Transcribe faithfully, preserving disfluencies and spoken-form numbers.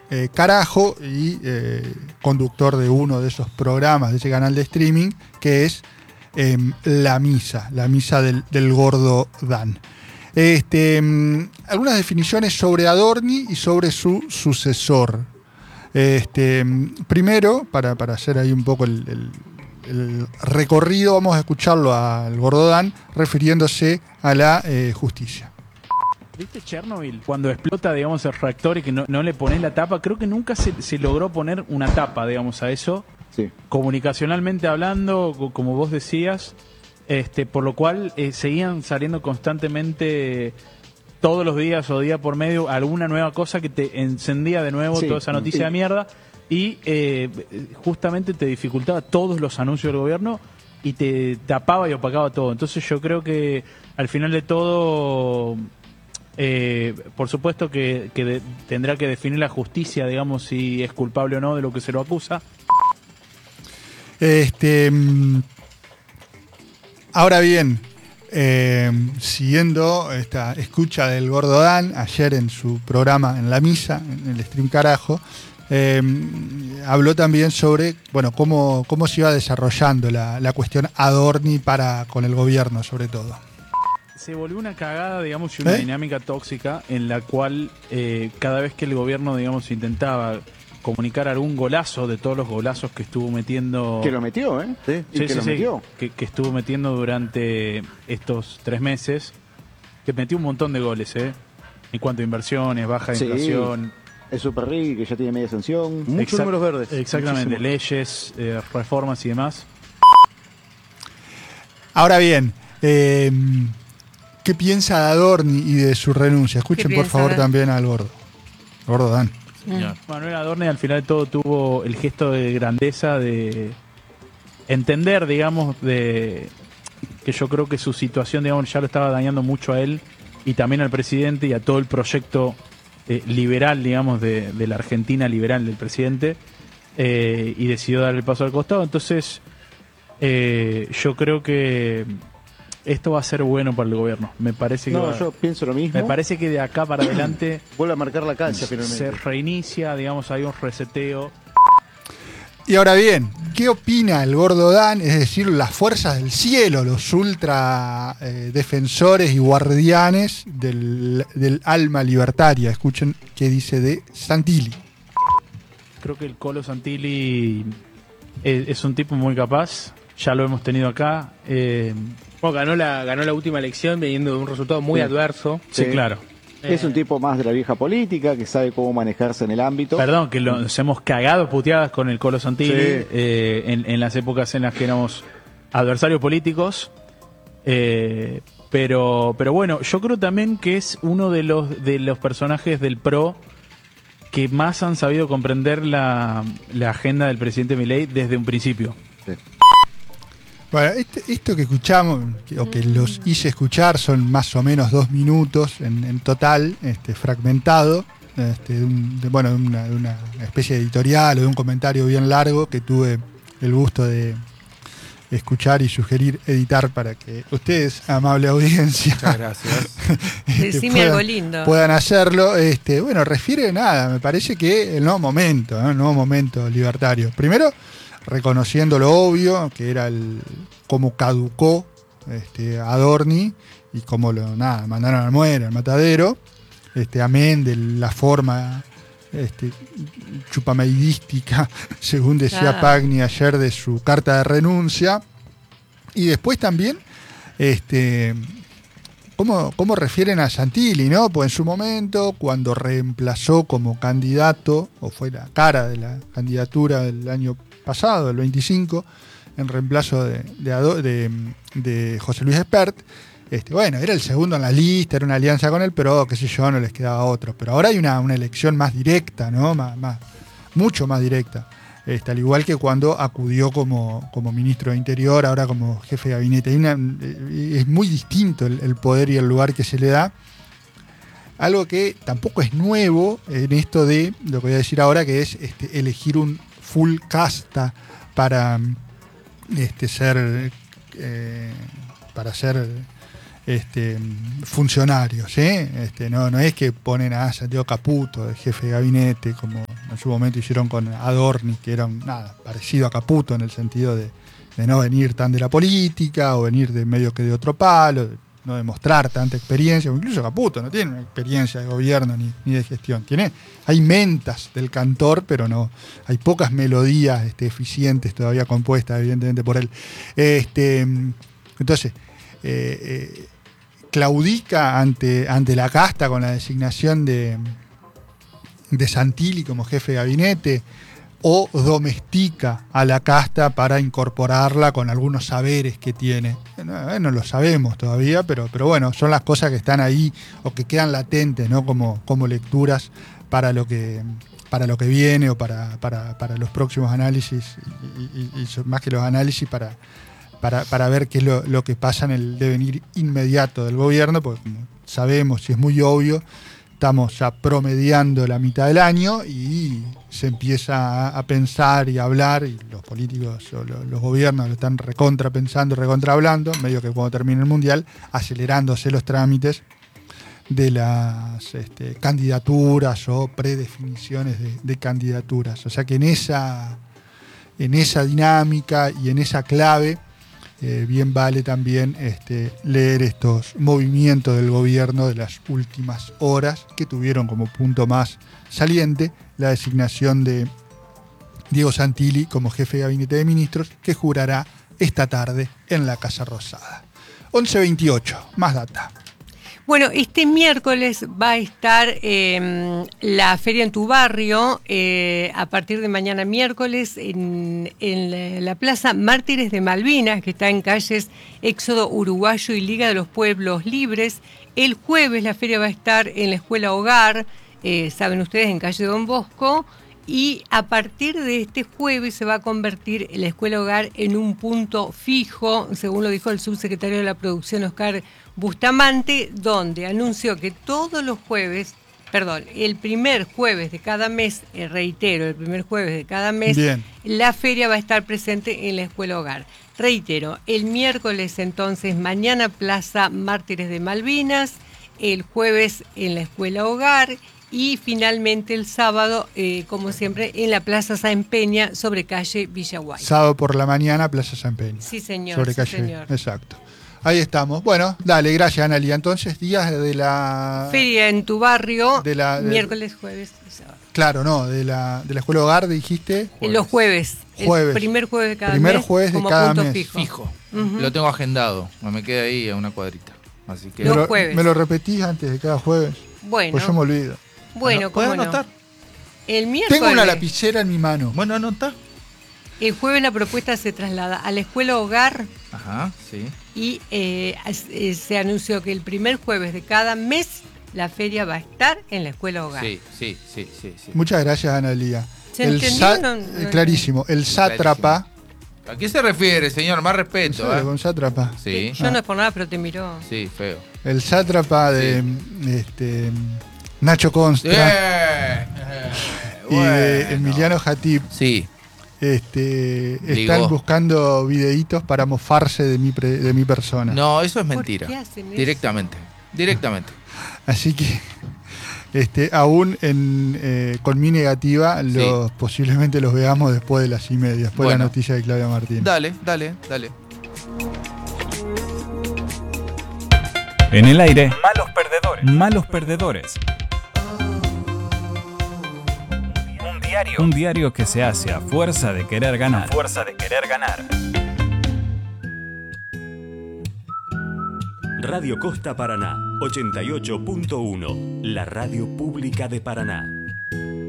eh, Carajo y eh, conductor de uno de esos programas de ese canal de streaming, que es eh, La Misa, La Misa del, del Gordo Dan. Este, algunas definiciones sobre Adorni y sobre su sucesor. Este, primero, para, para hacer ahí un poco el, el, el recorrido, vamos a escucharlo al Gordo Dan refiriéndose a la eh, justicia. ¿Viste Chernobyl? Cuando explota, digamos, el reactor y que no, no le pones la tapa, creo que nunca se, se logró poner una tapa, digamos, a eso. Sí. Comunicacionalmente hablando, como vos decías, este, por lo cual eh, seguían saliendo constantemente todos los días o día por medio alguna nueva cosa que te encendía de nuevo Sí, toda esa noticia sí. de mierda y eh, justamente te dificultaba todos los anuncios del gobierno y te tapaba y opacaba todo. Entonces yo creo que al final de todo, eh, por supuesto que, que de, tendrá que definir la justicia, digamos, si es culpable o no de lo que se lo acusa. Este, ahora bien, eh, siguiendo esta escucha del Gordo Dan, ayer en su programa en La Misa, en el stream Carajo, eh, habló también sobre, bueno, cómo, cómo se iba desarrollando la, la cuestión Adorni para con el gobierno, sobre todo. Se volvió una cagada, digamos, y una ¿Eh? dinámica tóxica en la cual eh, cada vez que el gobierno, digamos, intentaba comunicar algún golazo de todos los golazos que estuvo metiendo... Que lo metió, ¿eh? Sí. Y Sí, que sí, lo sí, metió. que, que estuvo metiendo durante estos tres meses, que metió un montón de goles, ¿eh? En cuanto a inversiones, baja de Sí. inflación... Es Super Ricky, que ya tiene media sanción. Muchos Exact- números verdes. Exactamente, Muchísimo. leyes, eh, reformas y demás. Ahora bien, eh, ¿qué piensa de Adorni y de su renuncia? Escuchen por piensa, favor a ver? también al Gordo. Gordo Dan. Manuel Adorni al final de todo tuvo el gesto de grandeza de entender, digamos, de que yo creo que su situación, digamos, ya lo estaba dañando mucho a él y también al presidente y a todo el proyecto eh, liberal, digamos, de, de la Argentina liberal del presidente, eh, y decidió dar el paso al costado. Entonces, eh, yo creo que esto va a ser bueno para el gobierno. Me parece que No, va- yo pienso lo mismo. me parece que de acá para adelante Vuelve a marcar la cancha finalmente. se reinicia, digamos, hay un reseteo. Y ahora bien, ¿qué opina el Gordo Dan? Es decir, las fuerzas del cielo, los ultra eh, defensores y guardianes del, del alma libertaria. Escuchen qué dice de Santilli. Creo que el Colo Santilli es, es un tipo muy capaz, ya lo hemos tenido acá. Eh, Bueno, ganó la, ganó la última elección viniendo de un resultado muy Sí. adverso. sí, Sí. claro. Es un tipo más de la vieja política, que sabe cómo manejarse en el ámbito. Perdón, que lo- nos hemos cagado puteadas con el Colo Santilli Sí. eh, en, en las épocas en las que éramos adversarios políticos. Eh, pero, pero bueno, yo creo también que es uno de los, de los personajes del P R O que más han sabido comprender la, la agenda del presidente Milei desde un principio. Bueno, este- esto que escuchamos, que- o que los hice escuchar, son más o menos dos minutos en, en total, este, fragmentado, este, de, un- de, bueno, de una, de una especie de editorial o de un comentario bien largo que tuve el gusto de escuchar y sugerir editar para que ustedes, amable audiencia, Muchas gracias. este, Decime algo lindo. puedan hacerlo. Este, bueno, refiere nada, me parece que el nuevo momento, ¿no? El nuevo momento libertario. Primero, reconociendo lo obvio, que era el cómo caducó este, Adorni y cómo lo nada, mandaron al muere, al matadero, este, amén de la forma este, chupameidística, según decía Claro. Pagni ayer, de su carta de renuncia. Y después también, este, ¿cómo, cómo refieren a Santilli, ¿no? Pues en su momento, cuando reemplazó como candidato, o fue la cara de la candidatura del año pasado, el veinticinco, en reemplazo de, de, Ado- de, de José Luis Espert, este, bueno, era el segundo en la lista, era una alianza con él, pero qué sé yo, no les quedaba otro. Pero ahora hay una, una elección más directa, ¿no? Más, más, mucho más directa. Este, al igual que cuando acudió como, como ministro de Interior, ahora como jefe de gabinete. Hay una, eh, es muy distinto el, el poder y el lugar que se le da. Algo que tampoco es nuevo en esto de lo que voy a decir ahora, que es este, elegir un full casta para este, ser eh, para ser este, funcionarios, ¿eh? Este, no, no es que ponen a Santiago Caputo, el jefe de gabinete, como en su momento hicieron con Adorni, que era un, nada, parecido a Caputo en el sentido de, de no venir tan de la política o venir de medio que de otro palo, de no demostrar tanta experiencia. Incluso Caputo no tiene una experiencia de gobierno ni, ni de gestión. Tiene, hay mentas del cantor, pero no, hay pocas melodías este, eficientes todavía compuestas, evidentemente, por él. Este, entonces, eh, eh, claudica ante, ante la casta con la designación de, de Santilli como jefe de gabinete, o domestica a la casta para incorporarla con algunos saberes que tiene. No, eh, no lo sabemos todavía, pero, pero bueno, son las cosas que están ahí o que quedan latentes, ¿no? como, como lecturas para lo que, para lo que viene o para, para, para los próximos análisis y, y, y más que los análisis para, para, para ver qué es lo, lo que pasa en el devenir inmediato del gobierno, porque como sabemos y es muy obvio, estamos ya promediando la mitad del año y se empieza a, a pensar y a hablar, y los políticos o lo, los gobiernos lo están recontra pensando, recontra hablando, medio que cuando termine el Mundial, acelerándose los trámites de las este, candidaturas o predefiniciones de, de candidaturas. O sea que en esa, en esa dinámica y en esa clave, Eh, bien vale también este, leer estos movimientos del gobierno de las últimas horas, que tuvieron como punto más saliente la designación de Diego Santilli como jefe de gabinete de ministros, que jurará esta tarde en la Casa Rosada. once veintiocho, más data. Bueno, este miércoles va a estar eh, la Feria en tu Barrio, eh, a partir de mañana miércoles, en, en la Plaza Mártires de Malvinas, que está en calles Éxodo Uruguayo y Liga de los Pueblos Libres. El jueves la feria va a estar en la Escuela Hogar, eh, saben ustedes, en calle Don Bosco, y a partir de este jueves se va a convertir la Escuela Hogar en un punto fijo, según lo dijo el subsecretario de la Producción, Oscar Bustamante, donde anunció que todos los jueves, perdón, el primer jueves de cada mes, eh, reitero, el primer jueves de cada mes, Bien. La feria va a estar presente en la Escuela Hogar. Reitero, el miércoles entonces, mañana Plaza Mártires de Malvinas, el jueves en la Escuela Hogar, y finalmente el sábado, eh, como siempre, en la Plaza San Peña, sobre calle Villaguay. Sábado por la mañana, Plaza San Peña. Sí, señor. Sobre sí, calle, señor. Exacto. Ahí estamos. Bueno, dale, gracias, Analia. Entonces, días de la... Feria en tu barrio, de la, de, miércoles, jueves y sábado. Claro, no, de la, de la Escuela Hogar, dijiste. Jueves. Los jueves. Jueves. El primer jueves de cada primer mes. jueves de como cada punto mes. Fijo. Fijo. Uh-huh. Lo tengo agendado. Me queda ahí a una cuadrita. Así que... Me Los lo, jueves. ¿Me lo repetís antes de cada jueves? Bueno. Pues yo me olvido. Bueno, ¿Puedes ¿cómo anotar? no? El miércoles. Tengo una lapicera en mi mano. Bueno, anota. El jueves la propuesta se traslada a la Escuela Hogar. Ajá, sí. Y eh, eh, se anunció que el primer jueves de cada mes la feria va a estar en la Escuela Hogar. Sí, sí, sí, sí. sí. Muchas gracias, Analia. ¿Se el entendió? sa- No, no, no. Clarísimo. El sátrapa. ¿A qué se refiere, señor? Más respeto, ¿Sabes ¿eh? con sátrapa? Sí. Yo no es por nada, pero te miró. Sí, feo. El sátrapa de este, Nacho Constra Eh, y bueno. de Emiliano Jatip. Sí. Este, Ligó. están buscando videitos para mofarse de mi, pre- de mi persona. No, eso es ¿Por mentira. qué hacen eso? Directamente. Directamente. Así que este, aún en, eh, con mi negativa, los, posiblemente los veamos después de las y media, después de Bueno. la noticia de Claudia Martínez. Dale, dale, dale. En el aire, malos perdedores. Malos perdedores. Un diario. Un diario que se hace a fuerza de querer ganar. A fuerza de querer ganar. Radio Costa Paraná, ochenta y ocho punto uno, la radio pública de Paraná.